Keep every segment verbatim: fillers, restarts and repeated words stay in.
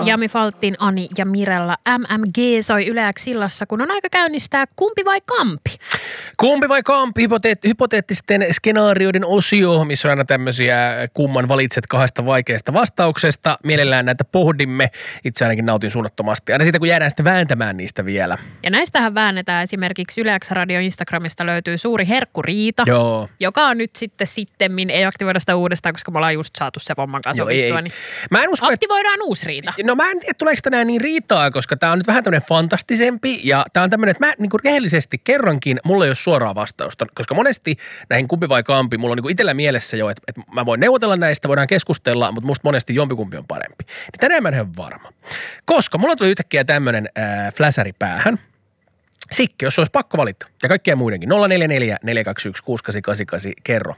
Jami Faltin, Ani ja Mirella. M M G soi Yle X:ssä, kun on aika käynnistää Kumpi vai Kampi? Kumpi vai kampi, hypoteet, hypoteettisten skenaarioiden osio, missä on aina tämmöisiä kumman valitset kahdesta vaikeasta vastauksesta. Mielellään näitä pohdimme. Itse ainakin nautin suunnattomasti. Aina siitä, kun jäädään sitten vääntämään niistä vielä. Ja näistähän väännetään esimerkiksi Yle X Radio Instagramista löytyy suuri herkkuriita, Joo. joka on nyt sitten sittemmin, ei aktivoida sitä uudestaan, koska me ollaan just saatu se pomman kanssa sovittua. Niin mä en usko, aktivoidaan että... uusi riita. No mä en tiedä, tuleeko tänään niin riitaa, koska tää on nyt vähän tämmöinen fantastisempi ja tää on tämmöinen, että mä niin kuin rehellisesti kerrankin, mulla ei ole suoraa vastausta, koska monesti näihin kumpi vai kampi, mulla on niin kuin itsellä mielessä jo, että, että mä voin neuvotella näistä, voidaan keskustella, mutta musta monesti jompikumpi on parempi. Niin tänään mä en ole varma. Koska mulla tuli yhtäkkiä tämmöinen äh, fläsäri päähän. Sikke, jos olisi pakko valita, ja kaikkea muidenkin, nolla neljä neljä neljä kaksi yksi kuusi kahdeksan kahdeksan kahdeksan, kerro.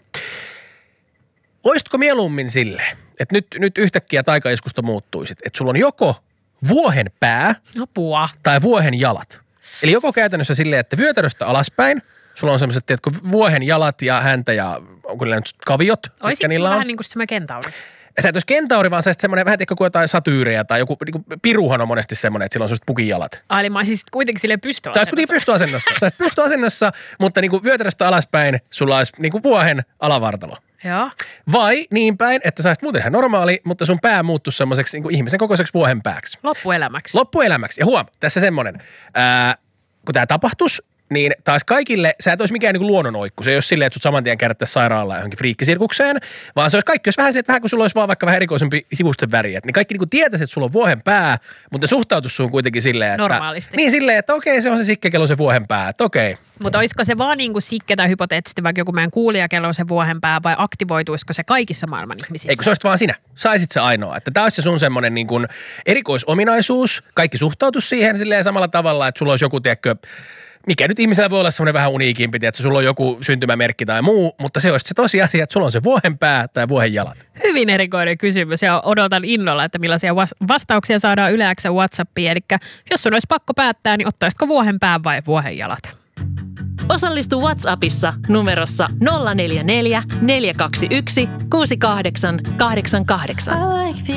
Olisitko mieluummin silleen, että nyt, nyt yhtäkkiä taikaiskusta muuttuisit, että sulla on joko vuohen pää Apua. tai vuohen jalat. Eli joko käytännössä silleen, että vyötäröstä alaspäin, sulla on sellaiset, tiedätkö, vuohen jalat ja häntä ja onko niillä nyt kaviot? Olisiko se vähän niin kuin semmoinen kentauri? Sä et olisi kentauri, vaan sä et semmoinen vähän tiedätkö kuin jotain satyyrejä tai joku, niin kuin piruhan on monesti semmoinen, että sillä on sellaiset pukijalat. Ai, eli mä olisin kuitenkin silleen pystyasennossa. Sä olisit kuitenkin pystyasennossa. Sä olisit pystyasennossa, mutta niin kuin vyötäröstä alaspäin sulla olisi niin kuin vuohen alavartalo. Joo. Vai niin päin, että sä olisit muuten ihan normaali, mutta sun pää muuttuisi semmoiseksi niin kuin ihmisen kokoiseksi vuohen pääksi. Loppuelämäksi. Loppuelämäksi. Ja huom, tässä semmoinen, ää, kun tämä tapahtuisi, niin taas kaikille, sä et olisi mikään niin luonnonoikku. Se ei ole silleen, että sut saman tien kärrättäisiin sairaalaan johonkin friikkisirkukseen, vaan se olisi kaikki, jos vähän se, että vähän kun sulla olisi vaan vaikka vähän erikoisempi hiusten väri. Niin kaikki niin tietäisi, että sulla on vuohen pää, mutta suhtautuisi suun kuitenkin silleen, että... Normaalisti. Niin silleen, että okei, se on se sikke, kello on se vuohen pää, että okei. Mutta olisiko se vaan niin kuin sikke tai hypoteettisesti vaikka joku meidän kuulija, kello on se vuohen pää, vai aktivoituisiko se kaikissa maailman ihmisissä? Eikö se olisi vaan sinä? Saisit se ainoa. Että tämä olisi se sun semmoinen niin kuin erikoisominaisuus. Kaikki suhtautuisi siihen silleen samalla tavalla, että sulla olisi joku, tiedätkö, mikä nyt ihmisellä voi olla semmoinen vähän uniikimpi, että sulla on joku syntymämerkki tai muu, mutta se olisi se tosiasia, että sulla on se vuohen pää tai vuohen jalat. Hyvin erikoinen kysymys ja odotan innolla, että millaisia vastauksia saadaan Yle X:n WhatsAppiin. Eli jos sun olisi pakko päättää, niin ottaisitko vuohen pää vai vuohen jalat? Osallistu WhatsAppissa numerossa nolla neljä neljä neljä kaksi yksi kuusi kahdeksan kahdeksan kahdeksan.